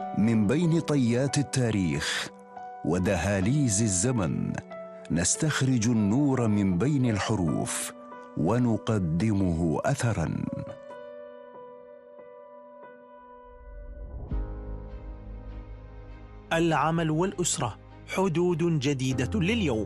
من بين طيات التاريخ ودهاليز الزمن نستخرج النور من بين الحروف ونقدمه أثراً. العمل والأسرة، حدود جديدة لليوم.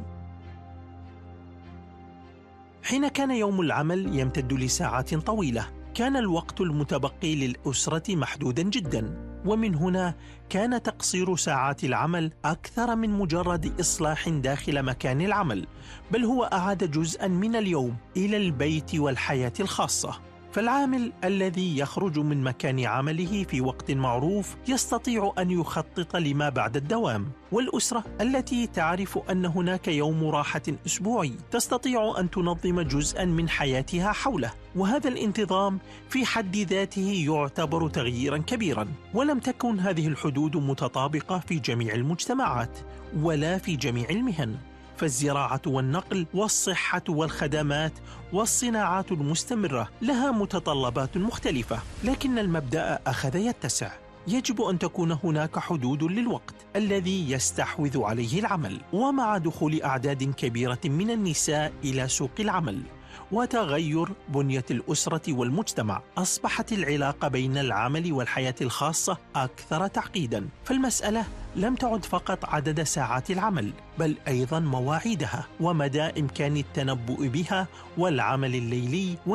حين كان يوم العمل يمتد لساعات طويلة، كان الوقت المتبقي للأسرة محدوداً جداً، ومن هنا كان تقصير ساعات العمل أكثر من مجرد إصلاح داخل مكان العمل، بل هو أعاد جزءاً من اليوم إلى البيت والحياة الخاصة. فالعامل الذي يخرج من مكان عمله في وقت معروف يستطيع أن يخطط لما بعد الدوام، والأسرة التي تعرف أن هناك يوم راحة أسبوعي تستطيع أن تنظم جزءاً من حياتها حوله. وهذا الانتظام في حد ذاته يعتبر تغييراً كبيراً. ولم تكن هذه الحدود متطابقة في جميع المجتمعات ولا في جميع المهن، فالزراعة والنقل والصحة والخدمات والصناعات المستمرة لها متطلبات مختلفة، لكن المبدأ أخذ يتسع. يجب أن تكون هناك حدود للوقت الذي يستحوذ عليه العمل. ومع دخول أعداد كبيرة من النساء إلى سوق العمل وتغير بنية الأسرة والمجتمع، أصبحت العلاقة بين العمل والحياة الخاصة أكثر تعقيداً. فالمسألة لم تعد فقط عدد ساعات العمل، بل أيضاً مواعيدها ومدى إمكان التنبؤ بها والعمل الليلي